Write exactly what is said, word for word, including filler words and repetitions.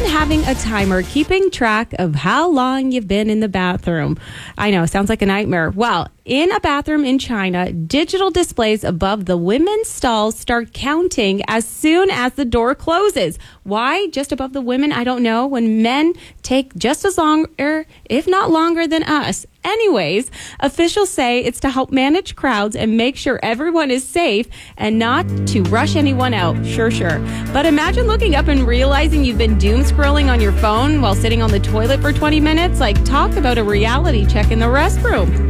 having a timer keeping track of how long you've been in the bathroom. I know, sounds like a nightmare. Well, in a bathroom in China, digital displays above the women's stalls start counting as soon as the door closes. Why just above the women? I don't know. When men take just as long, or if not longer than us. Anyways, officials say it's to help manage crowds and make sure everyone is safe and not to rush anyone out. Sure, sure. But imagine looking up and realizing you've been doom scrolling on your phone while sitting on the toilet for twenty minutes. Like, talk about a reality check in the restroom.